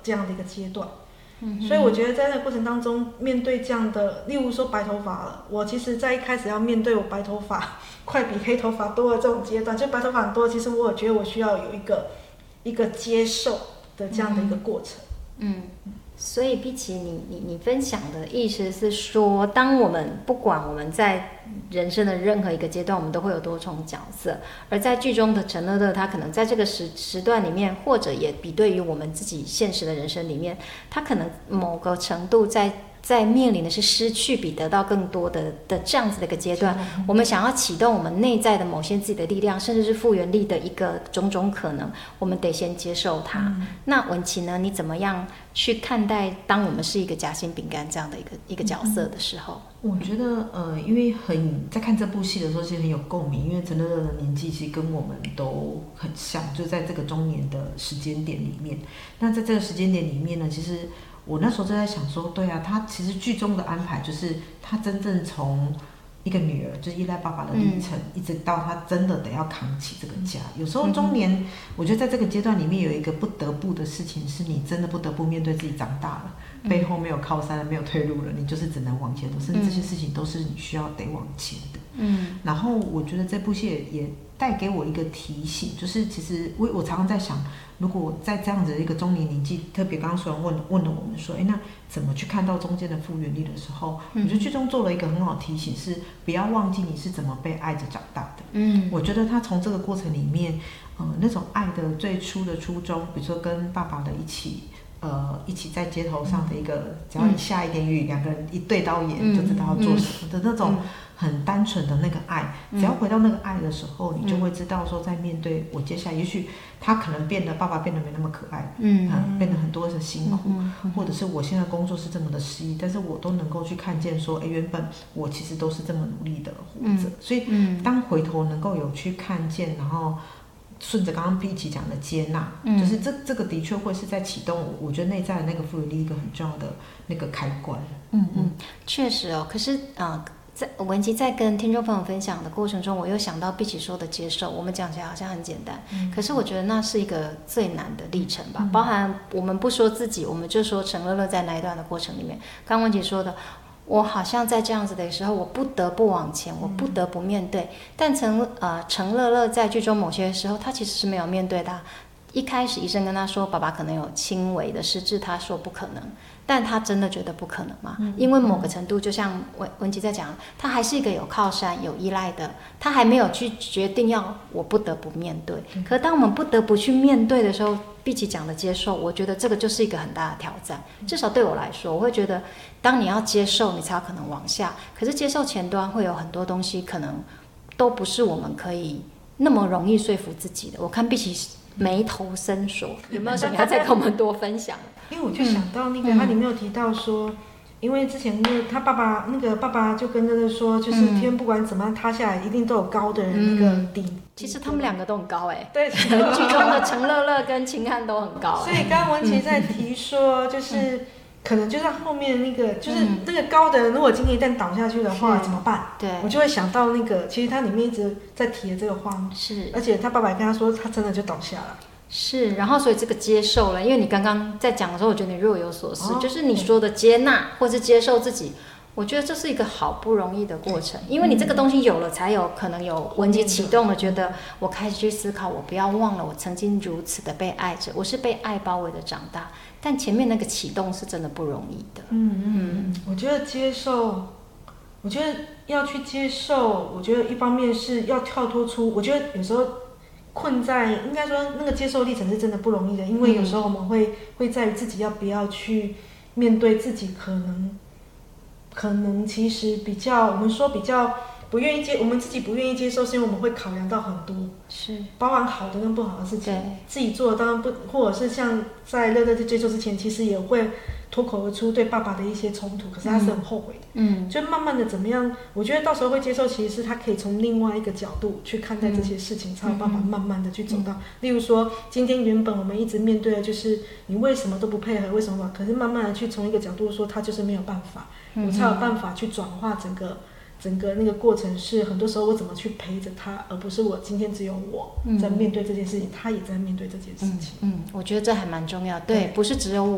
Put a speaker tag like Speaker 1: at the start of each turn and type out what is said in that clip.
Speaker 1: 这样的一个阶段。所以我觉得在那个过程当中，面对这样的，例如说白头发了，我其实在一开始要面对我白头发快比黑头发多的这种阶段，就白头发很多，其实我觉得我需要有一个接受的这样的一个过程。
Speaker 2: 所以比起你分享的意思是说，当我们不管我们在人生的任何一个阶段，我们都会有多重角色，而在剧中的陈乐乐，他可能在这个时段里面，或者也比对于我们自己现实的人生里面，他可能某个程度在面临的是失去比得到更多的这样子的一个阶段，我们想要启动我们内在的某些自己的力量，甚至是复原力的一个种种可能，我们得先接受它。那文琪呢，你怎么样去看待当我们是一个夹心饼干这样的一个角色的时候？
Speaker 3: 我觉得因为在看这部戏的时候其实很有共鸣，因为陈乐乐的年纪其实跟我们都很像，就在这个中年的时间点里面。那在这个时间点里面呢，其实我那时候就在想说，对啊，他其实剧中的安排就是他真正从一个女儿就是依赖爸爸的历程，一直到他真的得要扛起这个家。有时候中年，我觉得在这个阶段里面有一个不得不的事情，是你真的不得不面对自己长大了，背后没有靠山了，没有退路了，你就是只能往前走，甚至这些事情都是你需要得往前的。然后我觉得这部戏也带给我一个提醒，就是其实我常常在想，如果在这样子的一个中年年纪，特别刚刚虽然问了我们说，那怎么去看到中间的复原力的时候，我觉得剧中做了一个很好的提醒，是不要忘记你是怎么被爱着长大的。我觉得他从这个过程里面，那种爱的最初的初衷，比如说跟爸爸的一起在街头上的一个，只要一下一点雨，两个人一对到眼就知道要做什么的那种很单纯的那个爱。只要回到那个爱的时候，你就会知道说，在面对我接下来，也许他可能爸爸变得没那么可爱，变得很多的辛苦，或者是我现在工作是这么的失意，但是我都能够去看见说，原本我其实都是这么努力的活着。所以当回头能够有去看见，然后顺着刚刚 P 奇讲的接纳，就是这个的确会是在启动我觉得内在的那个复原力一个很重要的那个开关。
Speaker 2: 确实哦。可是在文琪在跟听众朋友分享的过程中，我又想到 P 奇说的接受，我们讲起来好像很简单，可是我觉得那是一个最难的历程吧。包含我们不说自己，我们就说陈乐乐在那一段的过程里面，刚文琪说的，我好像在这样子的时候，我不得不往前，我不得不面对。但陈乐乐在剧中某些时候，他其实是没有面对的。一开始医生跟他说，爸爸可能有轻微的失智，他说不可能，但他真的觉得不可能吗？因为某个程度，就像文琪在讲，他还是一个有靠山、有依赖的，他还没有去决定我不得不面对。可是当我们不得不去面对的时候，毕奇讲的接受，我觉得这个就是一个很大的挑战。至少对我来说，我会觉得，当你要接受，你才有可能往下。可是接受前端会有很多东西，可能都不是我们可以那么容易说服自己的。我看毕奇眉头深锁，有没有什么要再跟我们多分享？
Speaker 1: 因为我就想到那个，他里面有提到说，因为之前他爸爸就跟乐乐说，就是天不管怎么样塌下来，一定都有高的人那个顶。
Speaker 2: 其实他们两个都很高
Speaker 1: 对，
Speaker 2: 剧中的陈乐乐跟秦汉都很高。
Speaker 1: 所以刚刚文琪在提说，就是可能就是后面那个，就是那个高的人，如果今天一旦倒下去的话，怎么办？
Speaker 2: 对，
Speaker 1: 我就会想到那个，其实他里面一直在提的这个话，
Speaker 2: 是，
Speaker 1: 而且他爸爸跟他说，他真的就倒下了。
Speaker 2: 是，然后所以这个接受了，因为你刚刚在讲的时候，我觉得你若有所思，就是你说的接纳或是接受自己，我觉得这是一个好不容易的过程，因为你这个东西有了，才有可能有文琪启动了，觉得我开始去思考，我不要忘了我曾经如此的被爱着，我是被爱包围的长大，但前面那个启动是真的不容易的。
Speaker 1: 我觉得接受，我觉得要去接受，我觉得一方面是要跳脱出，我觉得有时候困在，应该说那个接受历程是真的不容易的，因为有时候我们会在于自己要不要去面对自己可能其实比较，我们说比较不愿意我们自己不愿意接受，是因为我们会考量到很多，
Speaker 2: 是包
Speaker 1: 含好的跟不好的事情，自己做的当然不，或者是像在乐乐在接受之前，其实也会脱口而出对爸爸的一些冲突，可是他是很后悔的，就慢慢的怎么样，我觉得到时候会接受，其实是他可以从另外一个角度去看待这些事情，才有办法慢慢的去走到，例如说今天原本我们一直面对的就是你为什么都不配合，为什么，可是慢慢的去从一个角度说他就是没有办法，我才有办法去转化整个那个过程，是很多时候我怎么去陪着他，而不是我今天只有我在面对这件事情，他也在面对这件事情。
Speaker 2: 我觉得这还蛮重要，对，不是只有我。